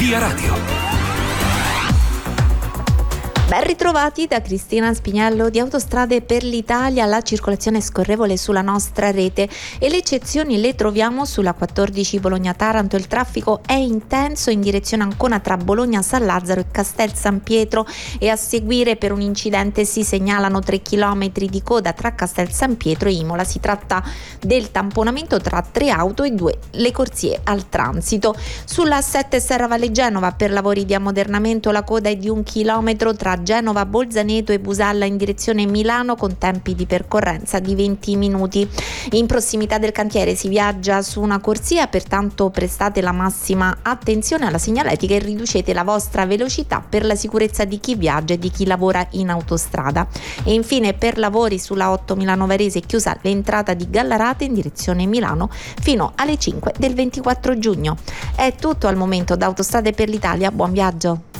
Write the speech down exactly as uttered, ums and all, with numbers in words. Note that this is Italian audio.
Via Radio. Ben ritrovati da Cristina Spiniello di Autostrade per l'Italia. La circolazione è scorrevole sulla nostra rete e le eccezioni le troviamo sulla quattordici Bologna-Taranto. Il traffico è intenso in direzione Ancona tra Bologna-San Lazzaro e Castel San Pietro, e a seguire per un incidente si segnalano tre chilometri di coda tra Castel San Pietro e Imola. Si tratta del tamponamento tra tre auto e due le corsie al transito. Sulla A sette Serravalle Genova per lavori di ammodernamento la coda è di un chilometro tra Genova, Bolzaneto e Busalla in direzione Milano, con tempi di percorrenza di venti minuti. In prossimità del cantiere si viaggia su una corsia, pertanto prestate la massima attenzione alla segnaletica e riducete la vostra velocità per la sicurezza di chi viaggia e di chi lavora in autostrada. E infine, per lavori sulla otto Milano Varese è chiusa l'entrata di Gallarate in direzione Milano fino alle cinque del ventiquattro giugno. È tutto al momento da Autostrade per l'Italia, buon viaggio!